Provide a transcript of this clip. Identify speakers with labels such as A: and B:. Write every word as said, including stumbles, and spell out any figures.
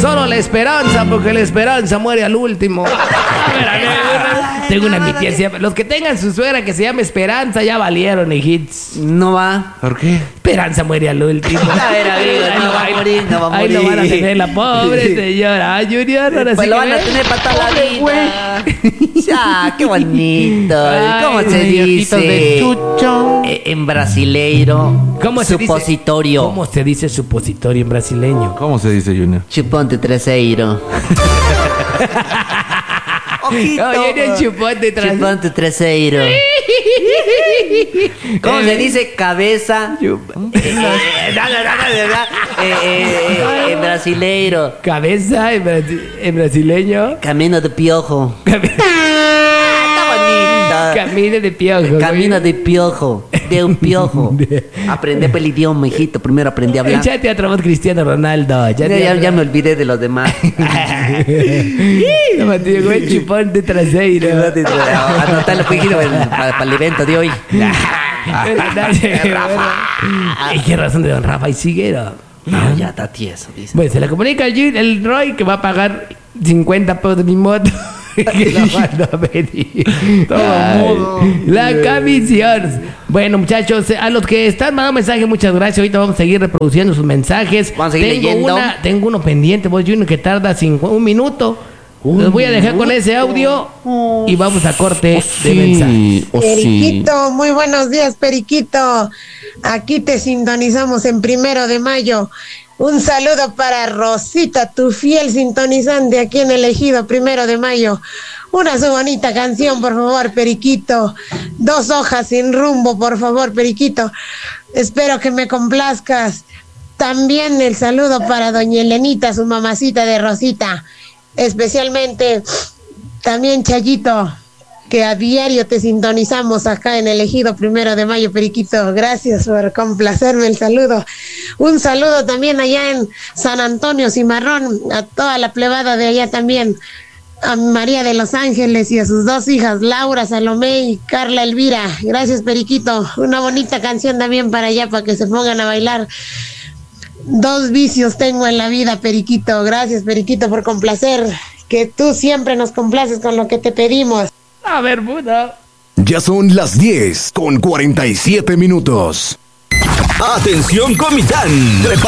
A: Solo la esperanza, porque la esperanza muere al último. A ver, a ver, a ver. Tengo una mi tía siempre. Los que tengan su suegra que se llame Esperanza ya valieron, hijitos.
B: No va.
C: ¿Por qué?
A: Esperanza muere al último.
B: A ver, amigo, no va a morir, no va a
A: Ahí
B: morir.
A: lo van a tener la pobre señora. Ay, Junior, ahora
B: Pues
A: sí
B: lo
A: que
B: van a
A: ves.
B: tener para toda la
A: Pobre
B: vida. Ya, qué bonito.
A: Ay,
B: ¿Cómo se
A: viejitos
B: dice?
A: de chucho.
B: Eh, en brasileiro.
A: ¿Cómo se dice?
B: Supositorio.
A: ¿Cómo se dice supositorio en brasileño?
C: ¿Cómo se dice, Junior?
B: Chuponte traseiro. Ojito.
A: Oye, no, chupote tras...
B: Chuponte traseiro. ¿Cómo se dice cabeza? Eh, eh, no, no, no, no, no. Eh, eh, eh, en brasileiro.
A: Cabeza en, brasi- en brasileño.
B: Camino de piojo. Está bonito.
A: Camino de piojo.
B: Camino de piojo. De un piojo. Aprende el idioma, hijito. Primero aprendí a hablar.
A: Échate otra voz Cristiano Ronaldo.
B: Ya, ya, ya me olvidé de los demás.
A: No me llegó el chupón de traseiro.
B: Anotalo, hijito, para el evento de hoy.
A: ¿Y qué razón de don Rafa y Siguero?
B: No, ya está tieso, dice.
A: Bueno, se le comunica al Jun- el Roy que va a pagar cincuenta pesos de mi moto. Que la mando a pedir. Ay, la comisión. Bueno, muchachos, a los que están mandando mensajes, muchas gracias. Ahorita vamos a seguir reproduciendo sus mensajes.
B: Vamos a seguir
A: tengo
B: leyendo.
A: Una, tengo uno pendiente, vos, Junior, que tarda cinco, un minuto. Los voy a dejar con ese audio y vamos a corte de mensajes.
C: Oh, sí.
D: Periquito, muy buenos días, Periquito. Aquí te sintonizamos en Primero de Mayo. Un saludo para Rosita, tu fiel sintonizante aquí en el Ejido Primero de Mayo. Una su bonita canción, por favor, Periquito. Dos hojas sin rumbo, por favor, Periquito. Espero que me complazcas. También el saludo para doña Elenita, su mamacita de Rosita. Especialmente también Chayito, que a diario te sintonizamos acá en el Ejido Primero de Mayo, Periquito. Gracias por complacerme el saludo. Un saludo también allá en San Antonio Cimarrón, a toda la plebada de allá también, a María de los Ángeles y a sus dos hijas, Laura, Salomé y Carla Elvira. Gracias, Periquito. Una bonita canción también para allá, para que se pongan a bailar. Dos vicios tengo en la vida, Periquito. Gracias, Periquito, por complacer. Que tú siempre nos complaces con lo que te pedimos.
A: A ver, Buda.
E: Ya son las diez con cuarenta y siete minutos.
F: Atención, Comitán.